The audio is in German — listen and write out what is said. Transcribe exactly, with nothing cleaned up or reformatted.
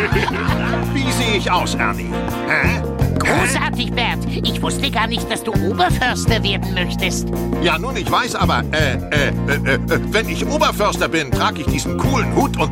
Wie sehe ich aus, Ernie? Hä? Großartig, Bert. Ich wusste gar nicht, dass du Oberförster werden möchtest. Ja, nun, ich weiß, aber, äh, äh, äh, äh, wenn ich Oberförster bin, trage ich diesen coolen Hut und